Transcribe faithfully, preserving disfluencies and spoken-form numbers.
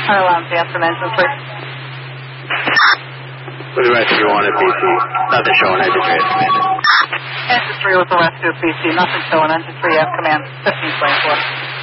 Fire alarms, answer engine three. With the rest of you on at B C, nothing showing engine three at command. Engine three with the rescue at B C, nothing showing engine three at command, fifteen twenty-four.